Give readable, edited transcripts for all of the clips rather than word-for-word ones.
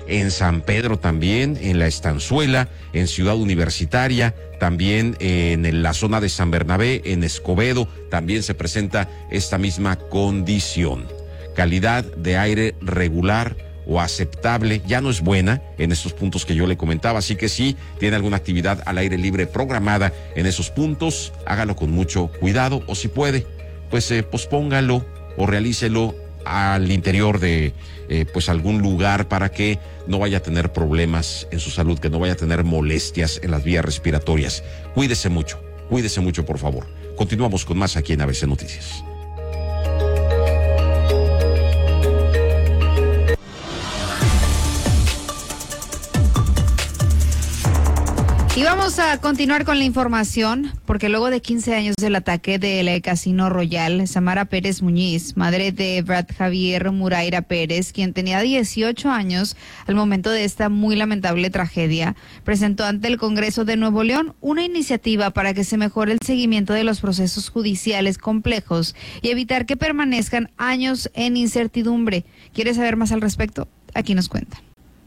en San Pedro también, en La Estanzuela, en Ciudad Universitaria, también en la zona de San Bernabé, en Escobedo, también se presenta esta misma condición. Calidad de aire regular o aceptable, ya no es buena en estos puntos que yo le comentaba, así que si tiene alguna actividad al aire libre programada en esos puntos, hágalo con mucho cuidado, o si puede, pues pospóngalo o realícelo al interior de pues algún lugar para que no vaya a tener problemas en su salud, que no vaya a tener molestias en las vías respiratorias. Cuídese mucho, por favor. Continuamos con más aquí en ABC Noticias. Y vamos a continuar con la información, porque luego de 15 años del ataque del Casino Royal, Samara Pérez Muñiz, madre de Brad Javier Muraira Pérez, quien tenía 18 años al momento de esta muy lamentable tragedia, presentó ante el Congreso de Nuevo León una iniciativa para que se mejore el seguimiento de los procesos judiciales complejos y evitar que permanezcan años en incertidumbre. ¿Quieres saber más al respecto? Aquí nos cuentan.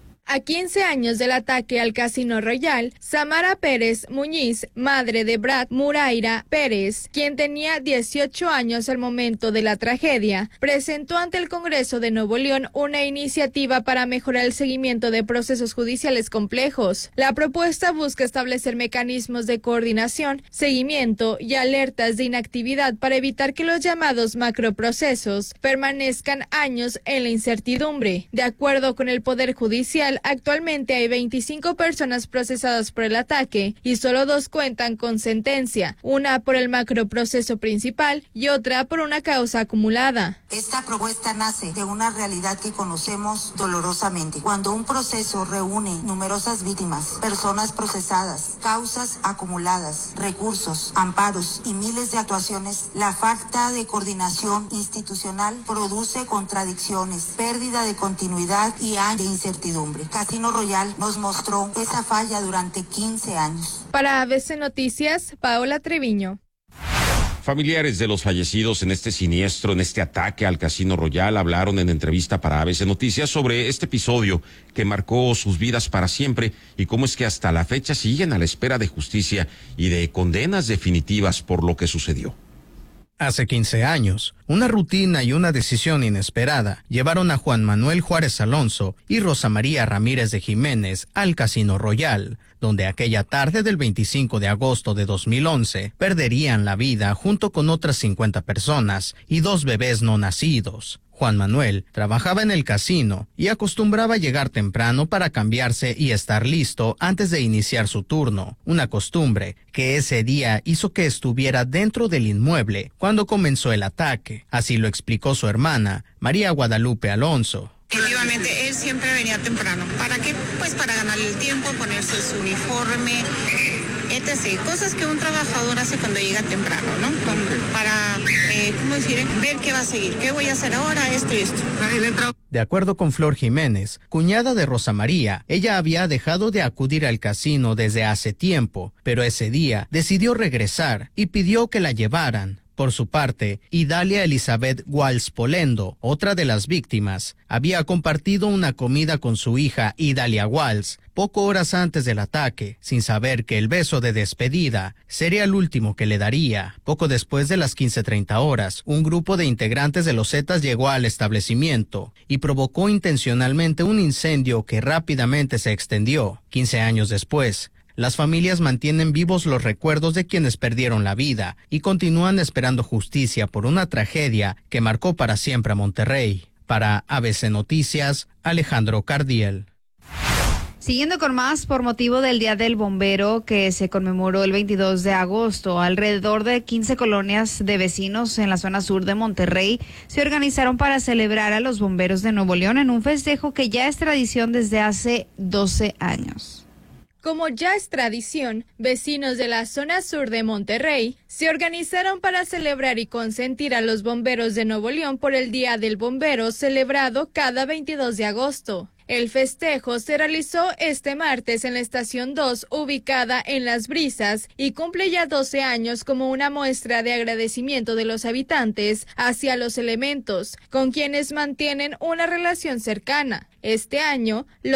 A 15 años del ataque al Casino Royal, Samara Pérez Muñiz, madre de Brad Muraira Pérez, quien tenía 18 años al momento de la tragedia, presentó ante el Congreso de Nuevo León una iniciativa para mejorar el seguimiento de procesos judiciales complejos. La propuesta busca establecer mecanismos de coordinación, seguimiento y alertas de inactividad para evitar que los llamados macroprocesos permanezcan años en la incertidumbre. De acuerdo con el Poder Judicial, actualmente hay 25 personas procesadas por el ataque y solo 2 cuentan con sentencia, una por el macroproceso principal y otra por una causa acumulada. Esta propuesta nace de una realidad que conocemos dolorosamente. Cuando un proceso reúne numerosas víctimas, personas procesadas, causas acumuladas, recursos, amparos y miles de actuaciones, la falta de coordinación institucional produce contradicciones, pérdida de continuidad y de incertidumbre. Casino Royal nos mostró esa falla durante 15 años. Para ABC Noticias, Paola Treviño. Familiares de los fallecidos en este siniestro, en este ataque al Casino Royal, hablaron en entrevista para ABC Noticias sobre este episodio que marcó sus vidas para siempre y cómo es que hasta la fecha siguen a la espera de justicia y de condenas definitivas por lo que sucedió. Hace 15 años, una rutina y una decisión inesperada llevaron a Juan Manuel Juárez Alonso y Rosa María Ramírez de Jiménez al Casino Royal, donde aquella tarde del 25 de agosto de 2011 perderían la vida junto con otras 50 personas y 2 bebés no nacidos. Juan Manuel trabajaba en el casino y acostumbraba llegar temprano para cambiarse y estar listo antes de iniciar su turno, una costumbre que ese día hizo que estuviera dentro del inmueble cuando comenzó el ataque. Así lo explicó su hermana, María Guadalupe Alonso. Efectivamente, él siempre venía temprano. ¿Para qué? Pues para ganar el tiempo, ponerse su uniforme, etc. Cosas que un trabajador hace cuando llega temprano, ¿no? Para, ¿cómo decir? Ver qué va a seguir, qué voy a hacer ahora, esto y esto. De acuerdo con Flor Jiménez, cuñada de Rosa María, ella había dejado de acudir al casino desde hace tiempo, pero ese día decidió regresar y pidió que la llevaran. Por su parte, Idalia Elizabeth Walsh Polendo, otra de las víctimas, había compartido una comida con su hija Idalia Walsh poco horas antes del ataque, sin saber que el beso de despedida sería el último que le daría. Poco después de las 15:30 horas, un grupo de integrantes de los Zetas llegó al establecimiento y provocó intencionalmente un incendio que rápidamente se extendió. 15 años después, las familias mantienen vivos los recuerdos de quienes perdieron la vida y continúan esperando justicia por una tragedia que marcó para siempre a Monterrey. Para ABC Noticias, Alejandro Cardiel. Siguiendo con más, por motivo del Día del Bombero que se conmemoró el 22 de agosto, alrededor de 15 colonias de vecinos en la zona sur de Monterrey se organizaron para celebrar a los bomberos de Nuevo León en un festejo que ya es tradición desde hace 12 años. Como ya es tradición, vecinos de la zona sur de Monterrey se organizaron para celebrar y consentir a los bomberos de Nuevo León por el Día del Bombero celebrado cada 22 de agosto. El festejo se realizó este martes en la Estación 2, ubicada en Las Brisas, y cumple ya 12 años como una muestra de agradecimiento de los habitantes hacia los elementos, con quienes mantienen una relación cercana. Este año,